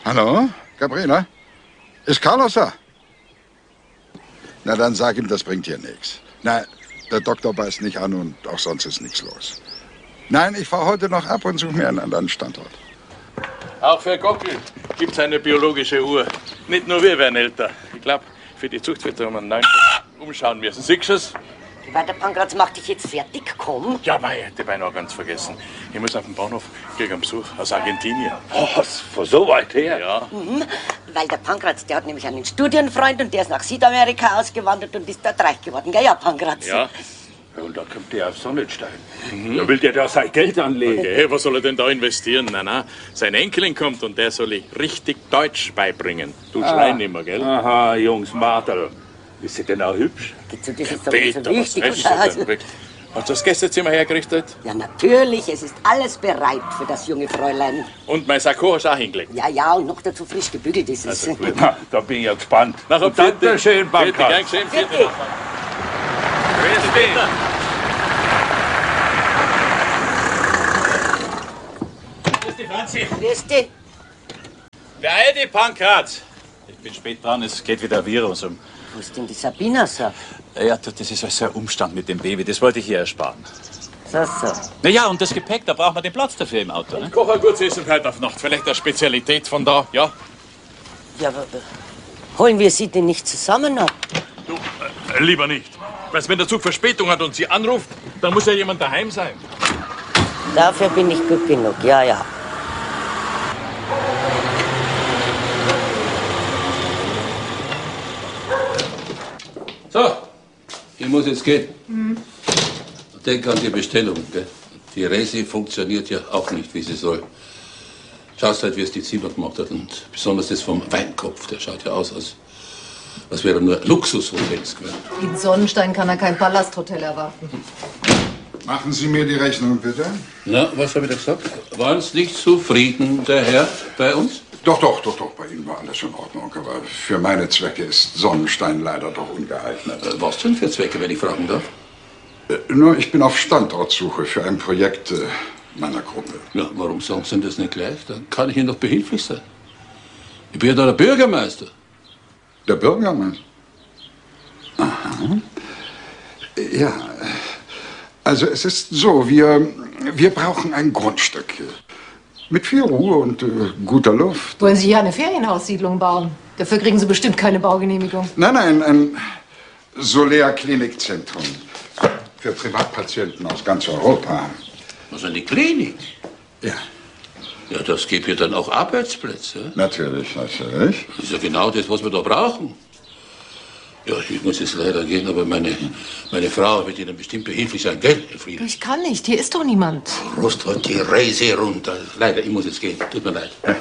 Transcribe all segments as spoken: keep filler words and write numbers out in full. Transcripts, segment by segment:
Hallo, Gabriela? Ist Carlos da? Na, dann sag ihm, das bringt hier nichts. Na, der Doktor beißt nicht an und auch sonst ist nichts los. Nein, ich fahre heute noch ab und suche mir einen anderen Standort. Auch für Gockel gibt's eine biologische Uhr. Nicht nur wir werden älter. Ich glaube, für die Zucht wird um einen neuen umschauen müssen. Siehst du es? Der Pankratz macht dich jetzt fertig, komm. Ja, mei, ich hätte beinahe ganz vergessen. Ich muss auf den Bahnhof gegen einen Besuch aus Argentinien. Was? Von so weit her? Ja. Mhm, weil der Pankratz, der hat nämlich einen Studienfreund und der ist nach Südamerika ausgewandert und ist dort reich geworden. Gell, ja, Pankratz? Ja. Und da kommt der auf Sonnenstein. Mhm. Da will der da sein Geld anlegen. Okay, was soll er denn da investieren? Nein, nein, sein Enkelin kommt und der soll ich richtig Deutsch beibringen. Du ah. schreien immer, gell? Aha, Jungs, Martel. Ist sie denn auch hübsch? Das ist doch nicht so wichtig. Was also. Hast du das Gästezimmer hergerichtet? Ja, natürlich. Es ist alles bereit für das junge Fräulein. Und mein Sakko hast du auch hingelegt? Ja, ja, und noch dazu frisch gebügelt ist es. Also gut. Na, da bin ich ja gespannt. Nach dem Bitte schön, Bankratz. Bitte, gern geschehen. Bitte. Bitte. Grüß dich, Franzi. Grüß dich. Beeil dich, Pankratz. Ich bin spät dran, es geht wieder ein Virus um. Wo ist denn die Sabina so? Ja, das ist also ein Umstand mit dem Baby, das wollte ich ihr ersparen. So, so. Na ja, und das Gepäck, da braucht man den Platz dafür im Auto. Ne? Ich koche ein gutes Essen heute auf Nacht. Vielleicht eine Spezialität von da, ja? Ja, aber holen wir sie denn nicht zusammen ab? Du, äh, lieber nicht. Weil wenn der Zug Verspätung hat und sie anruft, dann muss ja jemand daheim sein. Dafür bin ich gut genug, ja, ja. So, ich muss jetzt gehen. Mhm. Denk an die Bestellung. Gell? Die Resi funktioniert ja auch nicht, wie sie soll. Schaust halt, wie es die Zimmer gemacht hat. Und besonders das vom Weinkopf. Der schaut ja aus, als, als wäre nur Luxushotels gewesen. In Sonnenstein kann er kein Palasthotel erwarten. Machen Sie mir die Rechnung, bitte. Na, was habe ich da gesagt? Waren Sie nicht zufrieden, der Herr, bei uns? Doch, doch, doch, doch, bei Ihnen war alles in Ordnung. Aber für meine Zwecke ist Sonnenstein leider doch ungeeignet. Äh, was denn für Zwecke, wenn ich fragen darf? Äh, nur, ich bin auf Standortsuche für ein Projekt äh, meiner Gruppe. Ja, warum sagen Sie denn das nicht gleich? Dann kann ich Ihnen doch behilflich sein. Ich bin ja da der Bürgermeister. Der Bürgermeister? Aha. Ja, also es ist so, wir, wir brauchen ein Grundstück. Mit viel Ruhe und äh, guter Luft. Wollen Sie hier eine Ferienhaussiedlung bauen? Dafür kriegen Sie bestimmt keine Baugenehmigung. Nein, nein, ein Solea-Klinikzentrum für Privatpatienten aus ganz Europa. Was, eine Klinik? Ja. Ja, das gibt ja dann auch Arbeitsplätze. Natürlich, natürlich. Das ist ja genau das, was wir da brauchen. Ja, ich muss jetzt leider gehen, aber meine, meine Frau wird Ihnen bestimmt behilflich sein, gell, Herr Friedrich? Ich kann nicht, hier ist doch niemand. Rust heute die Reise runter. Leider, ich muss jetzt gehen. Tut mir leid. Ja.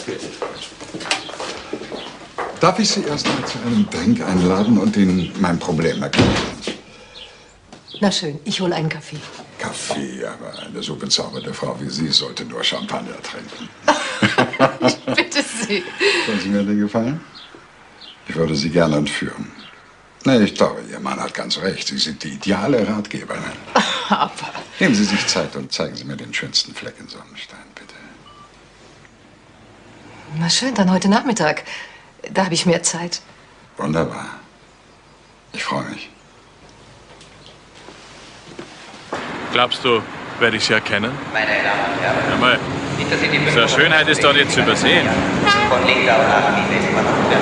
Darf ich Sie erst mal zu einem Drink einladen und Ihnen mein Problem erklären? Na schön, ich hole einen Kaffee. Kaffee, aber eine so bezauberte Frau wie Sie sollte nur Champagner trinken. Ich bitte Sie. Können Sie mir den gefallen? Ich würde Sie gerne entführen. Nee, ich glaube, Ihr Mann hat ganz recht. Sie sind die ideale Ratgeberin. Aber... Nehmen Sie sich Zeit und zeigen Sie mir den schönsten Fleck in Sonnenstein, bitte. Na schön, dann heute Nachmittag. Da habe ich mehr Zeit. Wunderbar. Ich freue mich. Glaubst du, werde ich sie erkennen? Meine Damen und Herren, Ja, mal. nicht, dass Sie die So eine Schönheit ist doch nicht zu übersehen. von Lindau nach die Westbahnhof der